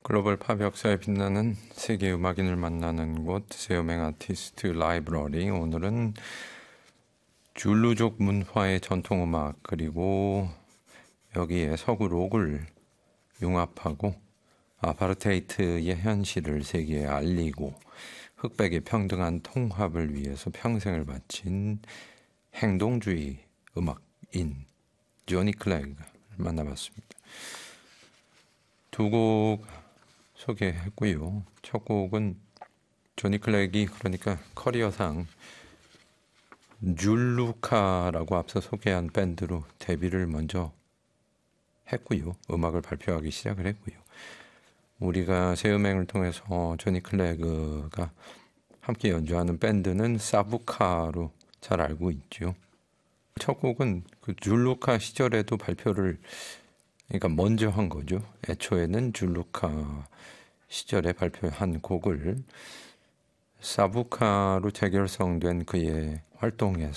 글로벌 팝 역사에 빛나는 세계 음악인을 만나는 곳 세요맹 아티스트 라이브러리. 오늘은 줄루족 문화의 전통음악 그리고 여기에 서구 록을 융합하고 아파르테이트의 현실을 세계에 알리고 흑백의 평등한 통합을 위해서 평생을 바친 행동주의 음악인 조니 클렉을 만나봤습니다. 두 곡 소개했고요. 첫 곡은 조니 클렉이 그러니까 커리어상 줄루카라고 앞서 소개한 밴드로 데뷔를 먼저 했고요. 음악을 발표하기 시작을 했고요. 우리가 새 음행을 통해서 조니 클렉가 함께 연주하는 밴드는 사부카로 잘 알고 있죠. 첫 곡은 그 줄루카 시절에도 발표를 그러니까 먼저 한 거죠. 애초에는 줄루카 시절에 발표한 곡을 사부카로 재결성된 그의 활동에서